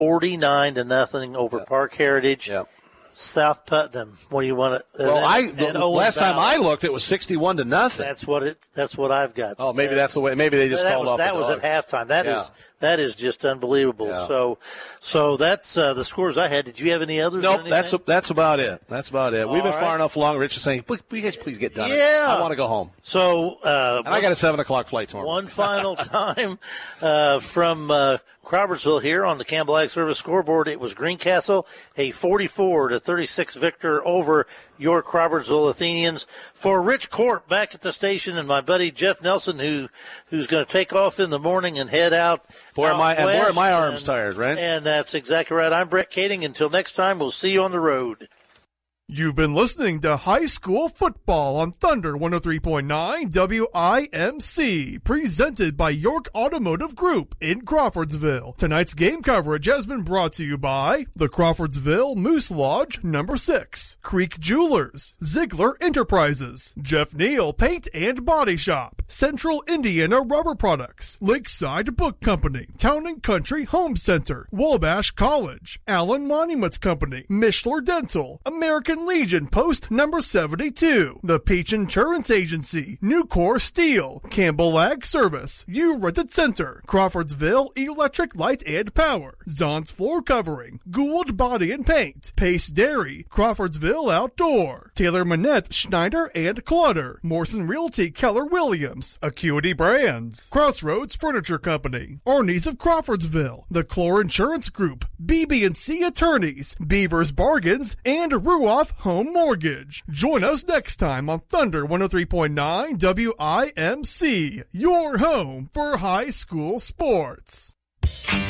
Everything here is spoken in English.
49-0 over Park Heritage. Yep. South Putnam. What do you want to? Well, last time I looked, it was 61-0. That's what I've got. Oh, maybe that's the way. Maybe they just called off. That was at halftime. That is just unbelievable. Yeah. So that's the scores I had. Did you have any others? Nope. That's about it. We've been far enough along. Rich is saying, "Will you guys please get done? Yeah. I want to go home." So and I got a 7:00 flight tomorrow. One final time from Crawfordsville here on the Campbell Ag Service scoreboard. It was Greencastle, a 44-36 victor over your Crawfordsville Athenians. For Rich Court back at the station and my buddy Jeff Nelson, who's going to take off in the morning and head out. Boy, are my arms tired, right? And that's exactly right. I'm Brett Kading. Until next time, we'll see you on the road. You've been listening to High School Football on Thunder 103.9 WIMC, presented by York Automotive Group in Crawfordsville. Tonight's game coverage has been brought to you by the Crawfordsville Moose Lodge No. 6, Creek Jewelers, Ziegler Enterprises, Jeff Neal Paint and Body Shop, Central Indiana Rubber Products, Lakeside Book Company, Town and Country Home Center, Wabash College, Allen Monuments Company, Mishler Dental, American Legion Post No. 72, The Peach Insurance Agency, Nucor Steel, Campbell Ag Service, U-Rented Center, Crawfordsville Electric Light and Power, Zon's Floor Covering, Gould Body and Paint, Pace Dairy, Crawfordsville Outdoor, Taylor Manette Schneider and Clutter, Morrison Realty Keller Williams, Acuity Brands, Crossroads Furniture Company, Arnie's of Crawfordsville, The Clore Insurance Group, BB&C Attorneys, Beavers Bargains, and Ruoff Home Mortgage. Join us next time on Thunder 103.9 WIMC, your home for high school sports.